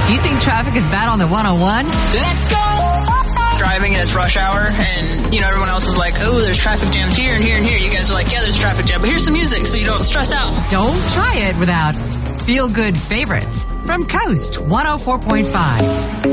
You think traffic is bad on the 101? Let's go! Driving and it's rush hour, and everyone else is like, oh, there's traffic jams here and here and here. You guys are like, yeah, there's traffic jam, but here's some music so you don't stress out. Don't try it without feel-good favorites from Coast 104.5.